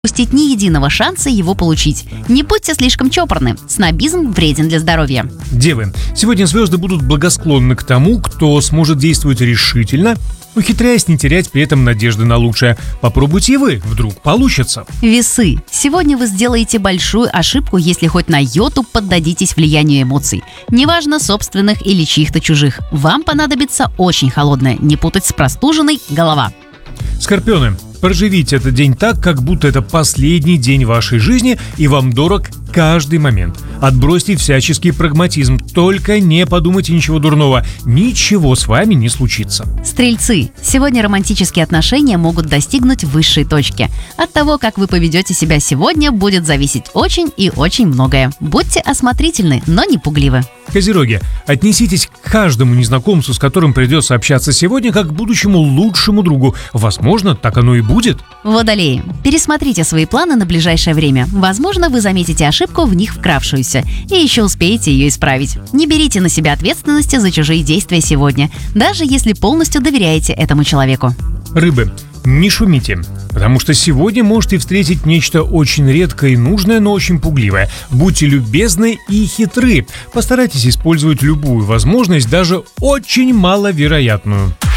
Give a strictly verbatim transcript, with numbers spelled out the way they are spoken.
упустить ни единого шанса его получить. Не будьте слишком чопорны. Снобизм вреден для здоровья. Девы, сегодня звезды будут благосклонны к тому, кто сможет действовать решительно, ухитряясь не терять при этом надежды на лучшее. Попробуйте и вы, вдруг получится. Весы. Сегодня вы сделаете большую ошибку, если хоть на йоту поддадитесь влиянию эмоций. Неважно, собственных или чьих-то чужих. Вам понадобится очень холодная, не путать с простуженной, голова. Скорпионы, проживите этот день так, как будто это последний день вашей жизни и вам дорог каждый момент. Отбросьте всяческий прагматизм, только не подумайте ничего дурного, ничего с вами не случится. Стрельцы. Сегодня романтические отношения могут достигнуть высшей точки. От того, как вы поведете себя сегодня, будет зависеть очень и очень многое. Будьте осмотрительны, но не пугливы. Козероги, отнеситесь к каждому незнакомцу, с которым придется общаться сегодня, как к будущему лучшему другу. Возможно, так оно и будет. Водолеи. Пересмотрите свои планы на ближайшее время. Возможно, вы заметите ошибку, в них вкравшуюся, и еще успеете ее исправить. Не берите на себя ответственности за чужие действия сегодня, даже если полностью доверяете этому человеку. Рыбы, не шумите, потому что сегодня можете встретить нечто очень редкое и нужное, но очень пугливое. Будьте любезны и хитры. Постарайтесь использовать любую возможность, даже очень маловероятную.